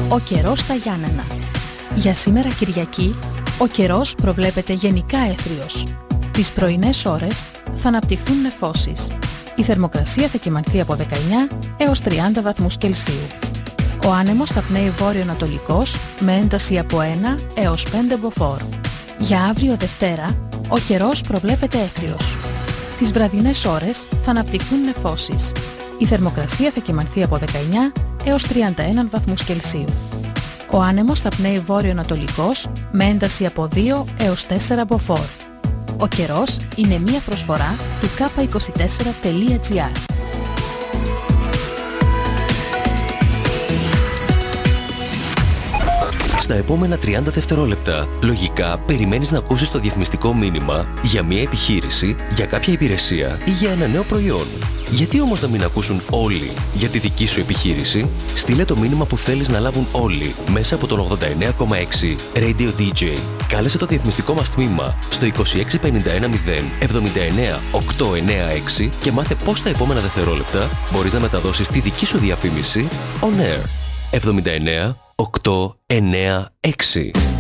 Ο καιρός στα Γιάννενα. Για σήμερα Κυριακή, ο καιρός προβλέπεται γενικά έθριος. Τις πρωινές ώρες θα αναπτυχθούν νεφώσεις. Η θερμοκρασία θα κυμανθεί από 19 έως 30 βαθμούς Κελσίου. Ο άνεμος θα πνέει βόρειο-ανατολικός με ένταση από 1 έως 5 μποφόρ. Για αύριο Δευτέρα, ο καιρός προβλέπεται έθριος. Τις βραδινές ώρες θα αναπτυχθούν νεφώσεις. Η θερμοκρασία θα κυμανθεί από 19 έως 31 βαθμούς Κελσίου. Ο άνεμος θα πνέει βόρειο-ανατολικός με ένταση από 2 έως 4 μποφόρ. Ο καιρός είναι μία προσφορά του k24.gr. Στα επόμενα 30 δευτερόλεπτα, λογικά περιμένεις να ακούσεις το διαφημιστικό μήνυμα για μια επιχείρηση, για κάποια υπηρεσία ή για ένα νέο προϊόν. Γιατί όμως να μην ακούσουν όλοι για τη δική σου επιχείρηση? Στείλε το μήνυμα που θέλεις να λάβουν όλοι μέσα από τον 89,6 Radio DJ. Κάλεσε το διαφημιστικό μας τμήμα στο 26510 79 896 και μάθε πώς τα επόμενα δευτερόλεπτα μπορείς να μεταδώσεις τη δική σου διαφήμιση on air. 79 896